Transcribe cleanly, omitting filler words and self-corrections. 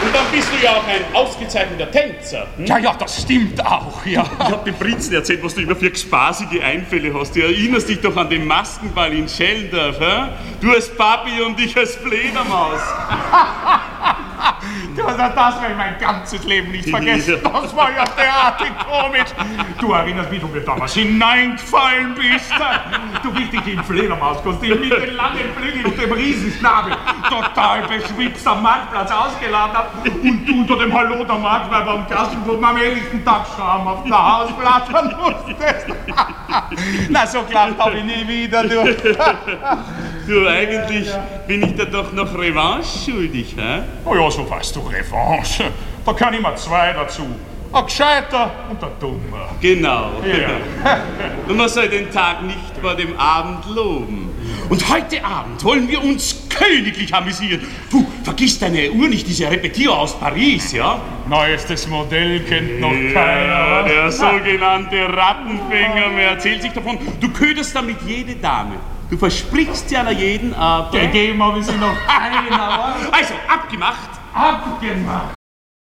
Und dann bist du ja auch ein ausgezeichneter Tänzer. Hm? Ja, das stimmt auch, ja. Ich hab dem Prinzen erzählt, was du immer für spaßige Einfälle hast. Du erinnerst dich doch an den Maskenball in Schellendorf, hä? Du als Papi und ich als Fledermaus. Das werde ich mein ganzes Leben nicht vergessen. Das war ja derartig komisch. Du erinnerst mich, wie du mir damals hineingefallen bist. Du richtig im Fledermauskostüm mit den langen Flügeln und dem Riesenschnabel. Total beschwipst am Marktplatz ausgeladen hast. Und du unter dem Hallo der Marktweiber am Gassenboden am helllichten Tagschaum auf der Haus plattern musstest. Na, so klappt habe ich nie wieder, du. Du, eigentlich bin ich da doch noch Revanche schuldig, hä? Oh ja, so weißt du, Revanche. Da kann immer zwei dazu. Ein Gescheiter und ein Dummer. Genau. Ja. Und man soll den Tag nicht vor dem Abend loben. Und heute Abend wollen wir uns königlich amüsieren. Du, vergiss deine Uhr nicht, diese Repetier aus Paris, ja? Neuestes Modell kennt noch Ja, keiner. der sogenannte Rattenfänger, mir erzählt sich davon. Du köderst damit jede Dame. Du versprichst sie einer jeden, aber... Gegeben habe ich sie noch keiner. Also, abgemacht. Abgemacht.